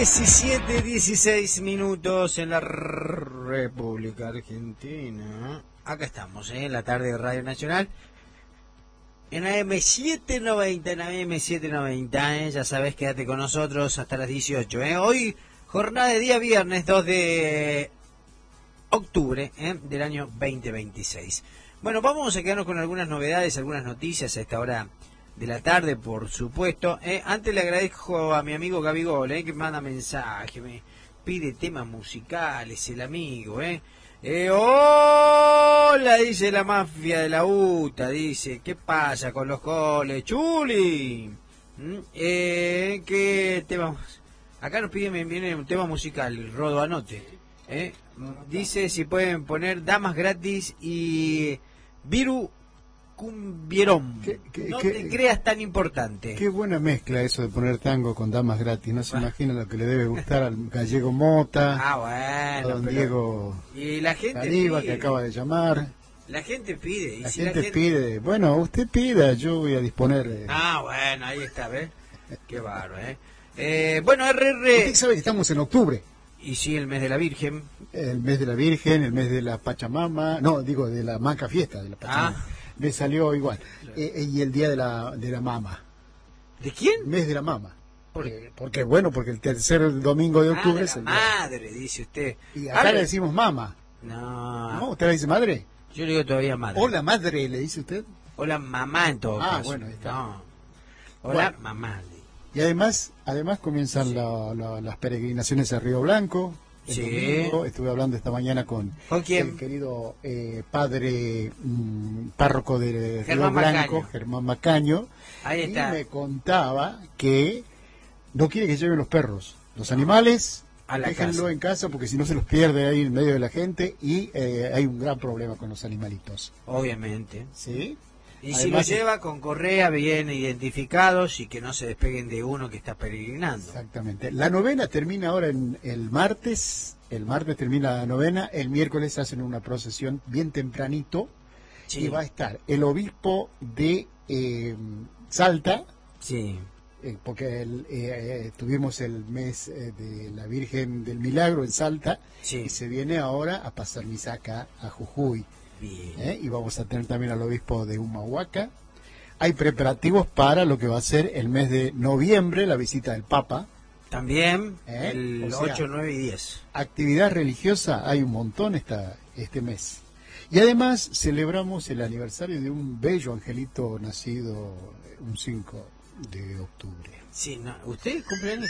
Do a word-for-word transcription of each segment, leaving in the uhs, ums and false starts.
diecisiete, dieciséis minutos en la República Argentina. Acá estamos, ¿eh? En la tarde de Radio Nacional. En A M setecientos noventa, en A M setecientos noventa, ¿eh? Ya sabes, quédate con nosotros hasta las dieciocho, ¿eh? Hoy, jornada de día viernes, dos de octubre, ¿eh? Del año veinte veintiséis. Bueno, vamos a quedarnos con algunas novedades, algunas noticias a esta hora de la tarde, por supuesto. Eh, antes le agradezco a mi amigo Gabigol, eh, que me manda mensaje, me pide temas musicales, el amigo, eh. Eh, hola, dice la mafia de la U T A, dice, ¿qué pasa con los goles? Chuli, ¿Mm? eh, ¿qué tema? Acá nos piden, viene un tema musical, Rodo, anote, eh. Dice si pueden poner Damas Gratis y Viru Cumbierón. ¿Qué, qué, no qué, te creas tan importante. Qué buena mezcla eso de poner tango con Damas Gratis. No se ah. imagina lo que le debe gustar al gallego Mota, ah, bueno, a don pero... Diego y la gente Cariba, pide. Que acaba de llamar. La gente pide. Y la, si gente la gente pide. Bueno, usted pida, yo voy a disponer. De... Ah, bueno, ahí está, ¿ves? Qué bárbaro, ¿eh? eh bueno, R R... Usted sabe que estamos en octubre. Y sí, el mes de la Virgen. El mes de la Virgen, el mes de la Pachamama. No, digo, de la Maca Fiesta, de la Pachamama. Ah. Me salió igual. Claro. Eh, y el día de la de la mama. ¿De quién? Mes de la mama. ¿Por eh, porque bueno, porque el tercer domingo de octubre ah, de es el madre, día. Dice usted. Y acá Ahora... le decimos mama. No. ¿No? ¿Usted le dice madre? Yo le digo todavía madre. Hola madre, le dice usted. Hola mamá en todo ah, caso. Bueno, ahí está. No. Hola bueno. mamá. Y además, además comienzan sí. la, la, las peregrinaciones a Río Blanco. El sí. domingo, estuve hablando esta mañana con, ¿Con quién? el querido eh, padre mmm, párroco de Germán Río Blanco, Macaño. Germán Macaño. Ahí está. Y me contaba que no quiere que lleven los perros, los animales, a la déjenlo casa. en casa porque si no se los pierde ahí en medio de la gente y eh, hay un gran problema con los animalitos. Obviamente. ¿Sí? Y Además, si lo lleva con correa bien identificados y que no se despeguen de uno que está peregrinando. Exactamente. La novena termina ahora en el martes. El martes termina la novena. El miércoles hacen una procesión bien tempranito. Sí. Y va a estar el obispo de eh, Salta. Sí. Eh, porque el, eh, tuvimos el mes eh, de la Virgen del Milagro en Salta. Sí. Y se viene ahora a pasar misa acá a Jujuy. ¿Eh? Y vamos a tener también al obispo de Humahuaca. Hay preparativos para lo que va a ser el mes de noviembre, la visita del Papa. También, ¿Eh? el o sea, ocho, nueve y diez. Actividad religiosa hay un montón esta, este mes. Y además celebramos el aniversario de un bello angelito nacido un cinco de octubre. Sí, no, ¿usted cumpleaños?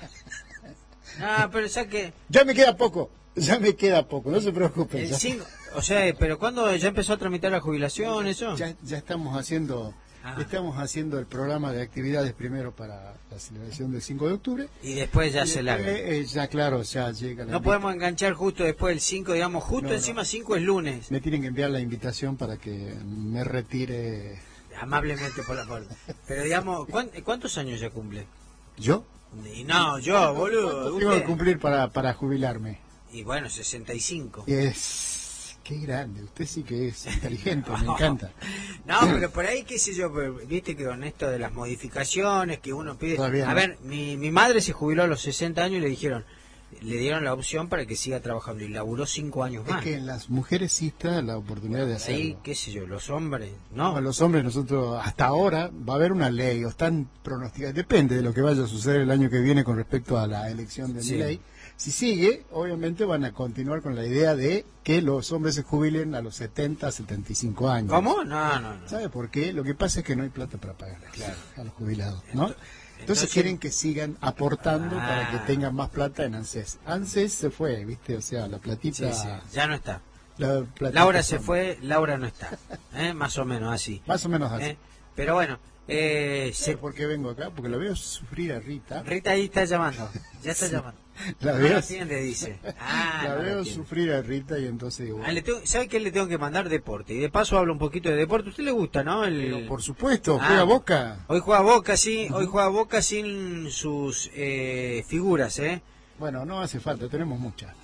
Ah, pero ya que... Ya me queda poco. Ya me queda poco, no se preocupe. El cinco, o sea, pero ¿cuándo ya empezó a tramitar la jubilación eso? Ya, ya estamos haciendo ah. estamos haciendo el programa de actividades primero para la celebración del cinco de octubre. Y después ya y se larga. Eh, ya claro, ya llega la No podemos enganchar justo después del cinco, digamos, justo no, encima cinco es lunes. Me tienen que enviar la invitación para que me retire. Amablemente por la puerta. Pero digamos, ¿cuántos años ya cumple? ¿Yo? Y no, yo, boludo. Tengo que cumplir para, para jubilarme. Y bueno, sesenta y cinco. Es... Qué grande, usted sí que es inteligente, no, me encanta. No, pero por ahí, qué sé yo, viste que con esto de las modificaciones que uno pide... Todavía a no. ver, mi, mi madre se jubiló a los sesenta años y le dijeron, le dieron la opción para que siga trabajando y laburó cinco años más. Es que en las mujeres sí está la oportunidad de hacerlo. Ahí, qué sé yo, los hombres, ¿no? No, los hombres nosotros, hasta ahora, va a haber una ley, o están pronosticados, depende de lo que vaya a suceder el año que viene con respecto a la elección de sí. mi ley. Si sigue, obviamente van a continuar con la idea de que los hombres se jubilen a los setenta, setenta y cinco años. ¿Cómo? No, no, no. ¿Sabe por qué? Lo que pasa es que no hay plata para pagarles claro. a los jubilados, ¿no? Entonces, Entonces quieren que sigan aportando ah. para que tengan más plata en ANSES. ANSES se fue, ¿viste? O sea, la platita... Sí, sí. Ya no está. La Laura se fue, Laura no está. ¿Eh? Más o menos así. Más o menos así. ¿Eh? Pero bueno... Eh, ¿Sabe por qué vengo acá? Porque lo veo sufrir a Rita. Rita ahí está llamando, ya está sí. llamando. La no veo, lo atiende, dice. Ah, la no veo sufrir a Rita y entonces digo... Ah, le tengo, ¿sabe qué le tengo que mandar? Deporte. Y de paso hablo un poquito de deporte. ¿A usted le gusta, no? El... Pero por supuesto, ah, juega Boca. Hoy juega Boca, sí. Uh-huh. Hoy juega Boca sin sus eh, figuras, ¿eh? Bueno, no hace falta, tenemos muchas.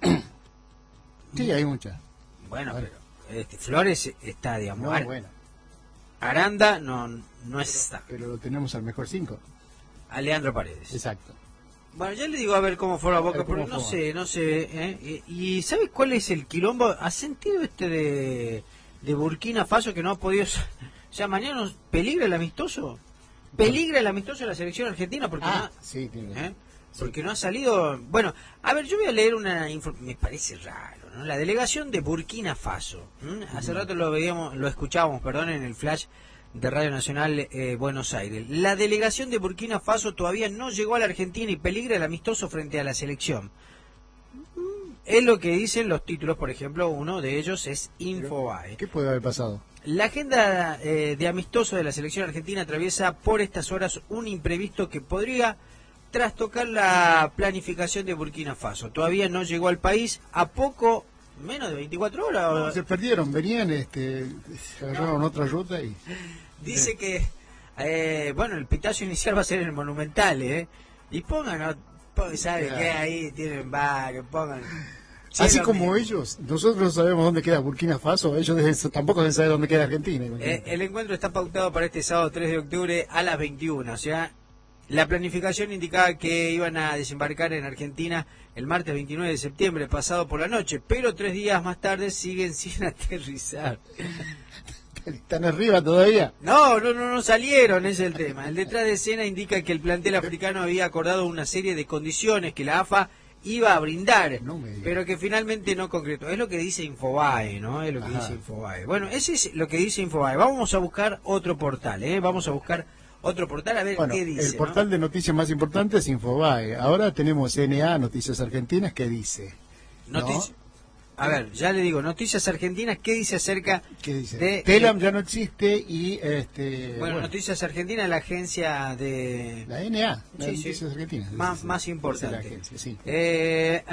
Sí, hay muchas. Bueno, pero este, Flores está, digamos. No, Ar- bueno. Aranda no, no está. Pero lo tenemos al mejor cinco. A Leandro Paredes. Exacto. Bueno, ya le digo a ver cómo fue la Boca, pero no sé, no sé. ¿eh? ¿Y, y sabes cuál es el quilombo? ¿Has sentido este de, de Burkina Faso que no ha podido... O sea, mañana nos peligra el amistoso? Peligra el amistoso de la selección argentina porque ah, no... Sí, tiene ¿eh? Porque no ha salido... Bueno, a ver, yo voy a leer una... Me parece raro, ¿no? La delegación de Burkina Faso. ¿m? Hace rato lo veíamos, lo escuchábamos, perdón, en el flash de Radio Nacional eh, Buenos Aires. La delegación de Burkina Faso todavía no llegó a la Argentina y peligra el amistoso frente a la selección. Es lo que dicen los títulos, por ejemplo, uno de ellos es Infobae. ¿Qué puede haber pasado? La agenda eh, de amistoso de la selección argentina atraviesa por estas horas un imprevisto que podría trastocar la planificación de Burkina Faso. Todavía no llegó al país a poco... Menos de veinticuatro horas. No, se perdieron, venían, este, se agarraron no. otra ruta y... Dice que, eh, bueno, el pitazo inicial va a ser en el Monumental, ¿eh? Y pongan, ¿sabe qué? Ahí tienen varios, pongan... Así como ellos, nosotros no sabemos dónde queda Burkina Faso, ellos deben, tampoco deben saber dónde queda Argentina. Eh, el encuentro está pautado para este sábado tres de octubre a las veintiuna, o sea... La planificación indicaba que iban a desembarcar en Argentina el martes veintinueve de septiembre, pasado por la noche, pero tres días más tarde siguen sin aterrizar. ¿Están arriba todavía? No, no, no, no salieron, ese es el tema. El detrás de escena indica que el plantel africano había acordado una serie de condiciones que la A F A iba a brindar, no pero que finalmente no concretó. Es lo que dice Infobae, ¿no? Es lo que Ajá. dice Infobae. Bueno, ese es lo que dice Infobae. Vamos a buscar otro portal, ¿eh? Vamos a buscar... Otro portal, a ver bueno, qué dice. El portal ¿no? de noticias más importante es Infobae. Ahora tenemos N A, Noticias Argentinas, ¿qué dice? Notici ¿No? A ver, ya le digo, Noticias Argentinas, ¿qué dice acerca ¿Qué dice? de... Telam ya no existe y... este Bueno, bueno. Noticias Argentinas, la agencia de... La N A, la sí, Noticias sí. Argentinas. Más, sí, más sí, importante. La agencia, sí. eh,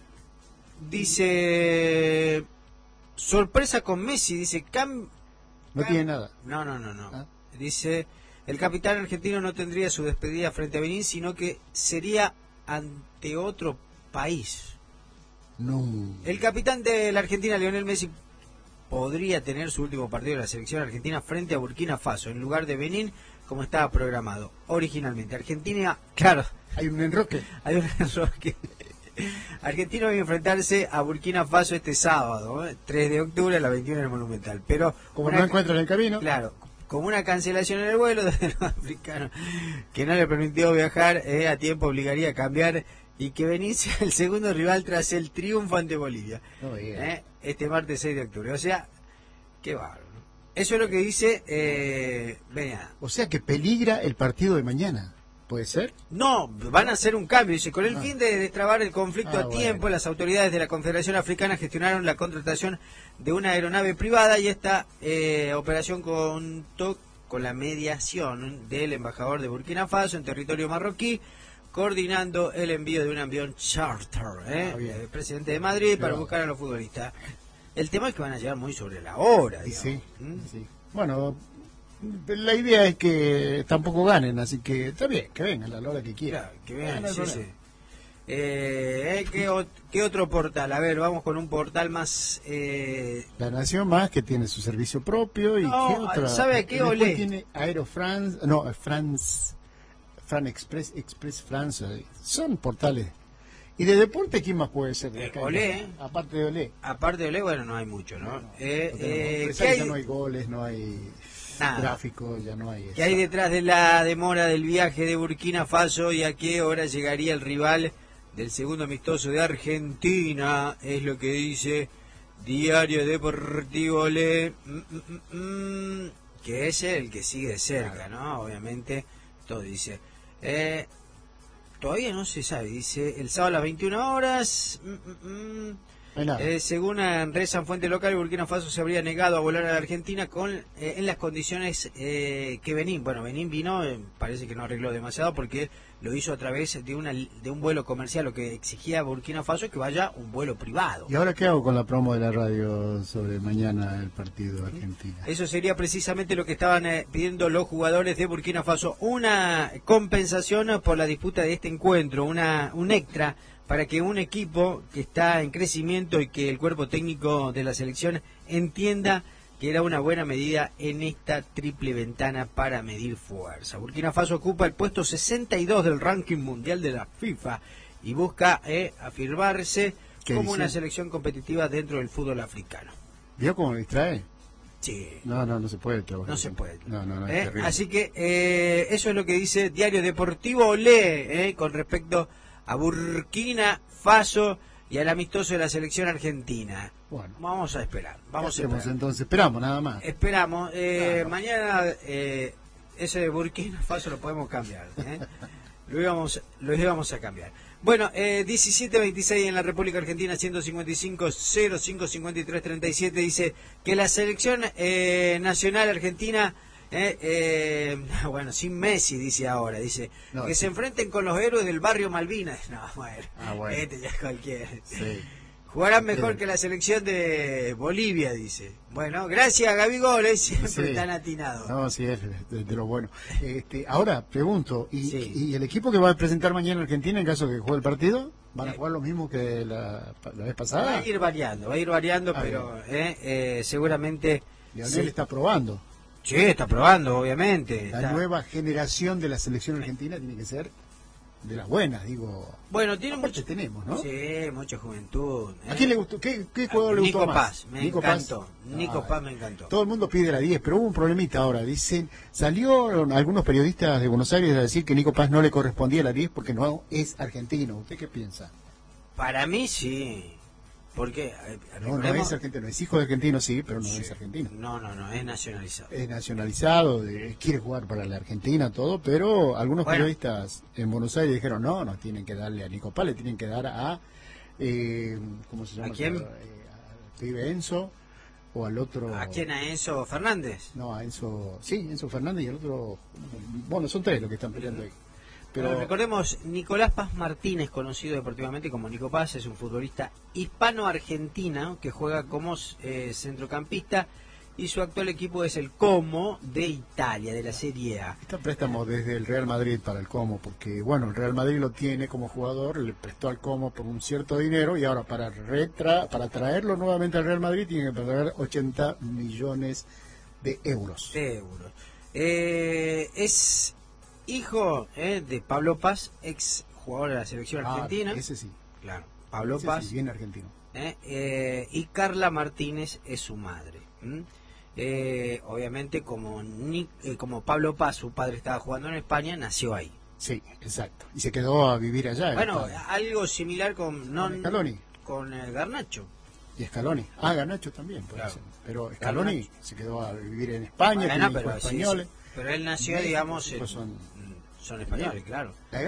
dice... Sorpresa con Messi, dice... Cam, no cam, tiene nada. No, no, no, no. ¿Ah? Dice... El capitán argentino no tendría su despedida frente a Benín, sino que sería ante otro país. No. El capitán de la Argentina, Lionel Messi, podría tener su último partido de la selección argentina frente a Burkina Faso, en lugar de Benín, como estaba programado originalmente. Argentina, claro. Hay un enroque. Hay un enroque. Argentina va a enfrentarse a Burkina Faso este sábado, ¿eh? tres de octubre a las veintiuna en el Monumental. Pero como una, no encuentran el camino. Claro. Como una cancelación en el vuelo de los africanos que no le permitió viajar eh, a tiempo, obligaría a cambiar y que Benín sea el segundo rival tras el triunfo ante Bolivia oh, yeah. eh, este martes seis de octubre. O sea, qué bárbaro. Eso es lo que dice eh, Beñada. O sea que peligra el partido de mañana. ¿Puede ser? No, van a hacer un cambio. Dice, con el ah. fin de destrabar el conflicto ah, a tiempo, bueno. las autoridades de la Confederación Africana gestionaron la contratación de una aeronave privada y esta eh, operación contó con la mediación del embajador de Burkina Faso en territorio marroquí, coordinando el envío de un avión charter, ¿eh? ah, el presidente de Madrid, para Pero... buscar a los futbolistas. El tema es que van a llegar muy sobre la hora. Sí, ¿Mm? sí. Bueno... La idea es que tampoco ganen, así que está bien, que vengan a la hora que quieran. Claro, que vengan, ah, no sí, sí. Eh, ¿qué, o, ¿Qué otro portal? A ver, vamos con un portal más... Eh... La Nación Más, que tiene su servicio propio. y no, ¿qué otra? ¿Sabe qué olé? Tiene Aero France, no, France, Fran Express, Express France, son portales. ¿Y de deporte quién más puede ser? De acá, Olé. Aparte de Olé. Aparte de Olé, bueno, no hay mucho, ¿no? no, no eh, no eh, ¿qué hay? Ya no hay goles, no hay... Nada. Gráfico, ya no hay. ¿Qué hay detrás de la demora del viaje de Burkina Faso y a qué hora llegaría el rival del segundo amistoso de Argentina? Es lo que dice Diario Deportivo Le, mm, mm, mm, que es el que sigue de cerca, ¿no? Obviamente, todo dice. Eh, todavía no se sabe, dice el sábado a las veintiuna horas. Mm, mm, Eh, según rezan fuente local, Burkina Faso se habría negado a volar a la Argentina con eh, en las condiciones eh, que Benín, bueno, Benín vino, eh, parece que no arregló demasiado porque lo hizo a través de una de un vuelo comercial. Lo que exigía Burkina Faso es que vaya un vuelo privado. ¿Y ahora qué hago con la promo de la radio sobre mañana el partido de Argentina? Eso sería precisamente lo que estaban eh, pidiendo los jugadores de Burkina Faso, una compensación por la disputa de este encuentro, una un extra para que un equipo que está en crecimiento y que el cuerpo técnico de la selección entienda que era una buena medida en esta triple ventana para medir fuerza. Burkina Faso ocupa el puesto sesenta y dos del ranking mundial de la FIFA y busca eh, afirmarse como dice? una selección competitiva dentro del fútbol africano. ¿Vio cómo me distrae? Sí. No, no, no se puede trabajar. No se puede. No, no, no, es ¿Eh? terrible. Así que eh, eso es lo que dice Diario Deportivo Olé eh, con respecto a Burkina Faso y al amistoso de la selección argentina. Bueno, vamos a esperar. Vamos ¿qué a hacemos esperar. entonces? Esperamos, nada más. Esperamos. Eh, claro. Mañana eh, ese de Burkina Faso lo podemos cambiar. ¿eh? lo, íbamos, lo íbamos a cambiar. Bueno, eh, diecisiete veintiséis en la República Argentina, ciento cincuenta y cinco, cero cinco, cincuenta y tres, treinta y siete, dice que la selección eh, nacional argentina, eh, eh, bueno, sin Messi, dice ahora, dice no, que sí. se enfrenten con los héroes del barrio Malvinas. No, bueno, ah, bueno. este ya es cualquiera. Sí. Jugarán mejor que la selección de Bolivia, dice. Bueno, gracias, Gabigol, siempre sí. tan atinado. No, sí, es de, de lo bueno. Este, ahora, pregunto, ¿y, sí. ¿y el equipo que va a presentar mañana Argentina en caso de que juegue el partido? ¿Van a jugar lo mismo que la, la vez pasada? Va a ir variando, va a ir variando, ah, pero eh, eh, seguramente... Lionel sí. está probando. Sí, está probando, obviamente. La está... nueva generación de la selección argentina tiene que ser de las buenas, digo. Bueno, tiene mucho tenemos, ¿no? Sí, mucha juventud. ¿eh? ¿A quién le gustó? ¿Qué, qué jugador le Nico gustó Paz, más? me Nico encantó. Paz. Nico Ah, Paz me encantó. Todo el mundo pide la diez, pero hubo un problemita ahora. Dicen, salieron algunos periodistas de Buenos Aires a decir que Nico Paz no le correspondía la diez porque no es argentino. ¿Usted qué piensa? Para mí sí. Porque eh, no, no es argentino, es hijo de argentino, sí, pero no sí. es argentino. No, no, no, es nacionalizado. Es nacionalizado, de, quiere jugar para la Argentina, todo, pero algunos bueno. periodistas en Buenos Aires dijeron, no, no tienen que darle a Nico Paz, le tienen que dar a, eh, ¿cómo se llama? ¿A quién? Eh, a Pibe Enzo, o al otro... ¿A quién? ¿A Enzo Fernández? No, a Enzo, sí, Enzo Fernández y el otro, bueno, son tres los que están peleando ahí. Pero bueno, recordemos, Nicolás Paz Martínez, conocido deportivamente como Nico Paz, es un futbolista hispano-argentino que juega como eh, centrocampista y su actual equipo es el Como de Italia, de la Serie A. Está préstamo desde el Real Madrid para el Como, porque bueno, el Real Madrid lo tiene como jugador, le prestó al Como por un cierto dinero y ahora para retra para traerlo nuevamente al Real Madrid tiene que pagar ochenta millones de euros. De euros. Eh, es... hijo eh, de Pablo Paz, ex jugador de la selección ah, argentina. Ese sí. Claro, Pablo ese Paz. Sí, bien argentino. Eh, eh, y Carla Martínez es su madre. ¿m? Eh, obviamente, como, Ni, eh, como Pablo Paz, su padre estaba jugando en España, nació ahí. Sí, exacto. Y se quedó a vivir allá. Bueno, algo similar con, no, con Scaloni. Con eh, Garnacho. Y Scaloni. Ah, Garnacho también, puede claro. ser. Pero Scaloni Garnacho. Se quedó a vivir en España, bueno, tiene pero, españoles. Sí, sí. Pero él nació, digamos, en, son, son españoles, claro.